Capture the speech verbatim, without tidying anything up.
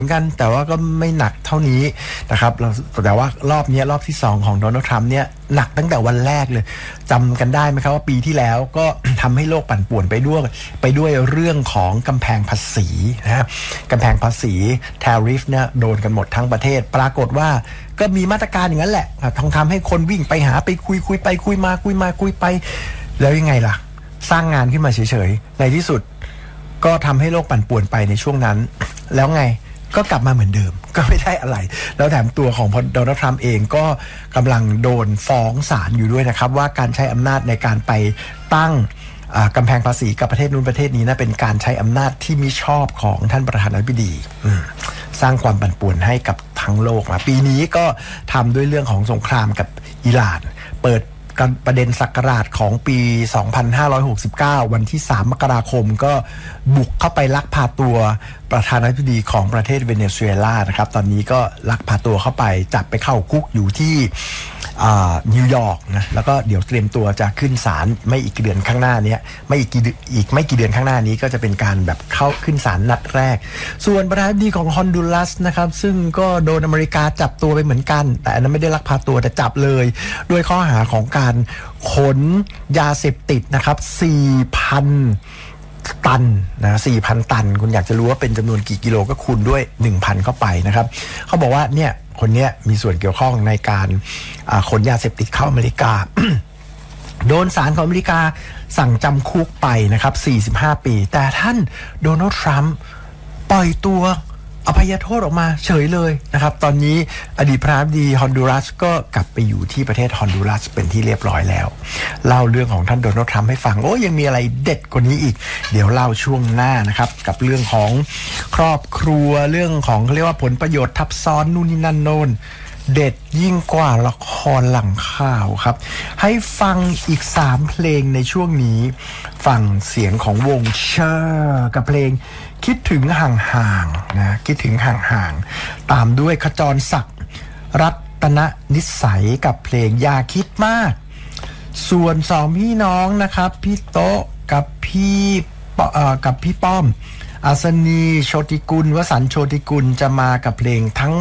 กันแต่ว่าก็ไม่หนักเท่านี้นะครับเราแต่ว่ารอบนี้รอบที่สองของโดนัลด์ทรัมป์เนี่ยหนักตั้งแต่วันแรกเลยจำกันได้ไหมครับว่าปีที่แล้วก็ ทำให้โลกปั่นป่วนไปด้วยไปด้วยเรื่องของกำแพงภาษีนะกำแพงภาษี tariff เนี่ยโดนกันหมดทั้งประเทศปรากฏว่าก็มีมาตรการอย่างนั้นแหละทั้งทำให้คนวิ่งไปหาไปคุยคุยไปคุยมาคุยมาคุยไปแล้วยังไงล่ะสร้างงานขึ้นมาเฉยๆในที่สุดก็ทำให้โลกปั่นป่วนไปในช่วงนั้นแล้วไงก็กลับมาเหมือนเดิมก็ไม่ได้อะไรแล้วแถมตัวของโดนัลด์ทรัมป์เองก็กำลังโดนฟ้องศาลอยู่ด้วยนะครับว่าการใช้อำนาจในการไปตั้งกำแพงภาษีกับประเทศนู้นประเทศนี้นะเป็นการใช้อำนาจที่มิชอบของท่านประธานาธิบดีสร้างความปั่นป่วนให้กับทั้งโลกนะปีนี้ก็ทำด้วยเรื่องของสงครามกับอิหร่านเปิดประเด็นศักราชของปีสองพันห้าร้อยหกสิบเก้าวันที่สามมกราคมก็บุกเข้าไปลักพาตัวประธานาธิบดีของประเทศเวเนซุเอลานะครับตอนนี้ก็ลักพาตัวเข้าไปจับไปเข้าคุกอยู่ที่นิวยอร์กนะแล้วก็เดี๋ยวเตรียมตัวจะขึ้นศาลไม่อีกเดือนข้างหน้านี้ไม่อีกกี่อีกไม่กี่เดือนข้างหน้านี้ก็จะเป็นการแบบเข้าขึ้นศาลนัดแรกส่วนประธานาธิบดีของฮอนดูรัสนะครับซึ่งก็โดนอเมริกาจับตัวไปเหมือนกันแต่อันนั้นไม่ได้ลักพาตัวแต่จับเลยด้วยข้อหาของการขนยาเสพติดนะครับ สี่พัน ตันนะ สี่พัน ตันคุณอยากจะรู้ว่าเป็นจำนวนกี่กิโลก็คูณด้วย หนึ่งพัน เข้าไปนะครับเขาบอกว่าเนี่ยคนเนี้ยมีส่วนเกี่ยวข้องในการขนยาเสพติดเข้าอเมริกา โดนศาลของอเมริกาสั่งจำคุกไปนะครับสี่สิบห้าปีแต่ท่านโดนัลด์ทรัมป์ปล่อยตัวอภัยโทษออกมาเฉยเลยนะครับตอนนี้อดีตประธานาธิบดีฮอนดูรัสก็กลับไปอยู่ที่ประเทศฮอนดูรัสเป็นที่เรียบร้อยแล้วเล่าเรื่องของท่านโดนัลด์ทรัมป์ให้ฟังโอ้ยังมีอะไรเด็ดกว่านี้อีกเดี๋ยวเล่าช่วงหน้านะครับกับเรื่องของครอบครัวเรื่องของเขาเรียกว่าผลประโยชน์ทับซ้อนนู่นนี่นั่นโน่นเด็ดยิ่งกว่าละครหลังข่าวครับให้ฟังอีกสามเพลงในช่วงนี้ฟังเสียงของวงเชอร์กับเพลงคิดถึงห่างๆนะคิดถึงห่างๆตามด้วยขจรศักดิ์รัตนนิสัยกับเพลงอย่าคิดมากส่วนสองพี่น้องนะครับพี่โต๊ะกับพี่เอ่อกับพี่ป้อมอัศนีโชติกุลวสันต์โชติกุลจะมากับเพลงทั้ง